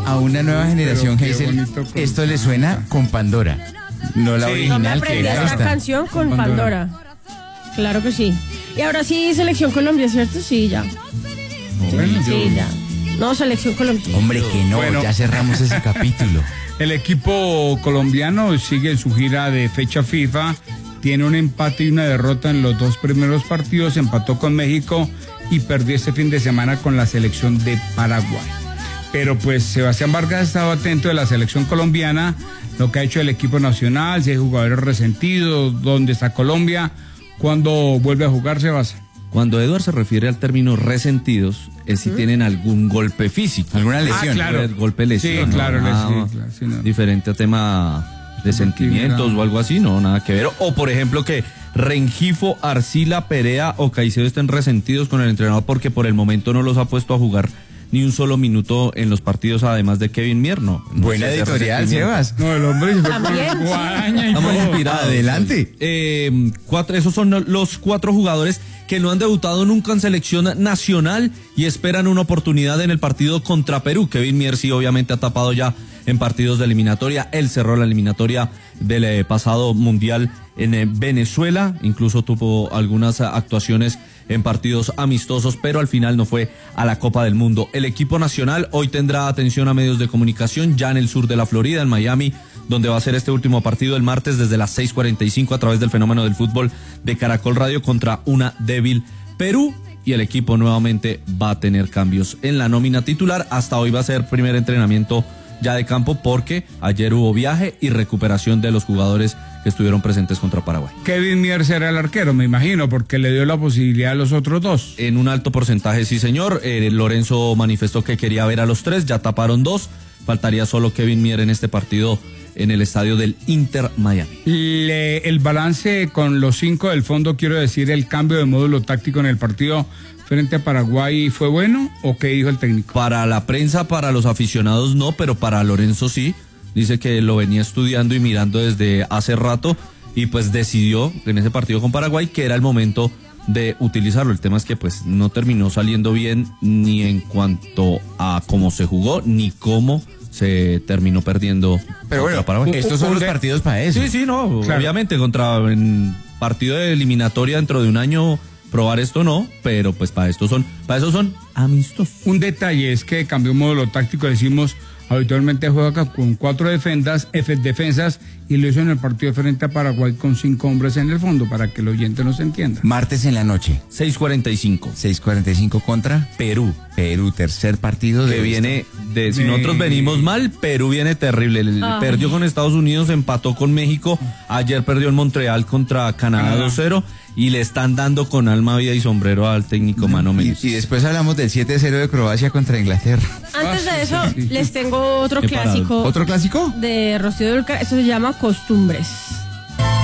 a una nueva generación, Hazel, esto le suena con Pandora. No la original que era esta canción con Pandora. Claro que sí. Y ahora sí, Selección Colombia, ¿cierto? Sí, ya. Sí, ya. No, Selección Colombia. Hombre, que no, bueno, ya cerramos ese capítulo. El equipo colombiano sigue en su gira de fecha FIFA. Tiene un empate y una derrota en los 2 primeros partidos. Empató con México y perdió este fin de semana con la selección de Paraguay. Pero pues Sebastián Vargas ha estado atento de la selección colombiana, lo que ha hecho el equipo nacional, si hay jugadores resentidos, dónde está Colombia, cuándo vuelve a jugar, Sebastián. Cuando Eduard se refiere al término resentidos, es si tienen algún golpe físico. ¿Alguna lesión? Claro. Golpe lesión. Sí, claro, sí, no. Diferente a tema de sentimientos o algo así, no, nada que ver. O por ejemplo que Rengifo, Arcila, Perea o Caicedo estén resentidos con el entrenador porque por el momento no los ha puesto a jugar ni un solo minuto en los partidos, además de Kevin Mier, no. Buena editorial, Sebas. No, el hombre se fue con guadaña y estamos inspirados. Adelante. Esos son los 4 jugadores que no han debutado nunca en selección nacional y esperan una oportunidad en el partido contra Perú. Kevin Mier sí obviamente ha tapado ya en partidos de eliminatoria. Él cerró la eliminatoria del pasado mundial en Venezuela, incluso tuvo algunas actuaciones en partidos amistosos, pero al final no fue a la Copa del Mundo. El equipo nacional hoy tendrá atención a medios de comunicación ya en el sur de la Florida, en Miami, donde va a ser este último partido el martes desde las 6:45 a través del Fenómeno del Fútbol de Caracol Radio contra una débil Perú. Y el equipo nuevamente va a tener cambios en la nómina titular. Hasta hoy va a ser primer entrenamiento ya de campo porque ayer hubo viaje y recuperación de los jugadores que estuvieron presentes contra Paraguay. Kevin Mier será el arquero, me imagino, porque le dio la posibilidad a los otros 2. En un alto porcentaje, sí señor. Lorenzo manifestó que quería ver a los 3, ya taparon 2. Faltaría solo Kevin Mier en este partido en el estadio del Inter Miami. El balance con los 5 del fondo, quiero decir, el cambio de módulo táctico en el partido frente a Paraguay, ¿fue bueno o qué dijo el técnico? Para la prensa, para los aficionados no, pero para Lorenzo sí. Dice que lo venía estudiando y mirando desde hace rato y pues decidió en ese partido con Paraguay que era el momento de utilizarlo. El tema es que pues no terminó saliendo bien ni en cuanto a cómo se jugó ni cómo se terminó perdiendo. Pero bueno, Paraguay. Estos son los partidos para eso. Sí, no, claro. Obviamente en partido de eliminatoria dentro de un año probar esto no, pero pues para eso son amistosos. Un detalle es que cambió módulo táctico, decimos, habitualmente juega con 4 defensas y lo hizo en el partido frente a Paraguay con 5 hombres en el fondo, para que el oyente nos entienda. Martes en la noche. 6:45. 6:45 contra Perú. Perú, tercer partido que viene si nosotros venimos mal, Perú viene terrible. Perdió con Estados Unidos, empató con México, ayer perdió en Montreal contra Canadá 2-0 y le están dando con alma, vida y sombrero al técnico Mano Menezes. Y después hablamos del 7-0 de Croacia contra Inglaterra. Antes de eso, les tengo otro clásico. ¿Otro clásico? De Rocío Dúrcal, eso se llama Costumbres.